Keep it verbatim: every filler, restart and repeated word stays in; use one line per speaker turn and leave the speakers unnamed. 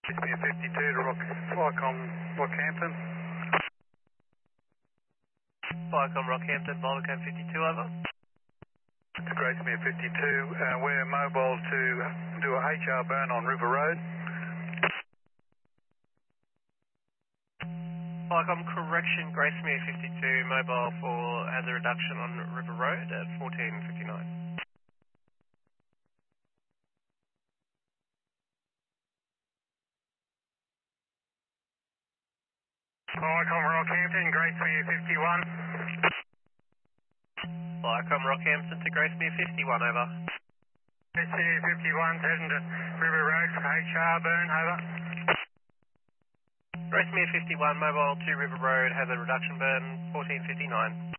Gracemere fifty-two to Rock, Flycom Rockhampton.
Flycom Rockhampton, Volcom fifty-two, over.
To Gracemere fifty-two, uh, we're mobile to do a H R burn on River Road.
Flycom correction, Gracemere fifty-two, mobile for hazard reduction on River Road at fourteen fifty-nine.
Flycom Rockhampton, Gracemere fifty-one.
Flycom Rockhampton to Gracemere fifty-one, over.
Gracemere fifty-one, heading to River Road for H R burn, over.
Gracemere fifty-one, mobile to River Road, hazard reduction burn, fourteen fifty-nine.